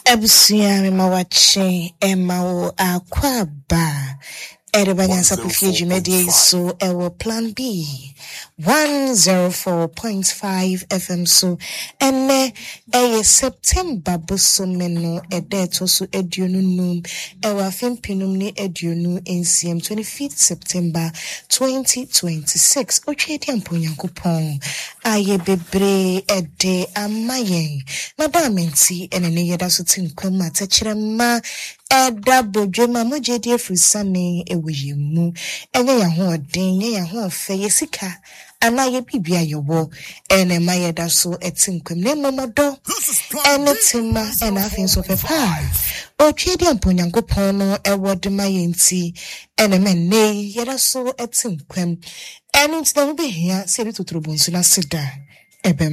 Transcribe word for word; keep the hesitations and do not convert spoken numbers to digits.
Ebusia me mawache ema akwaba Erebanyansa pifie jumedie so ewo plan B one oh four point five F M so ene eye September bosomeno edeto so eduonu num ewa fempinum ni eduonu ncm twenty-fifth September twenty twenty-six otwedi amponyankopon aye bebre ede amayen madamenti ene ne yeda so tinkwama tachirema Eda bodwema mojedi efrisane ewoyemu enye ya ho odin nye ya ho fe yesika ana ye bibia yobo ene mayeda so etinkwem ne momodo ene tima ena afin so fepa otwedi amponyankopon no ewode mayenti ene menne yeda so etinkwem ene ntna be hia se bi totrobonsu na seda ebe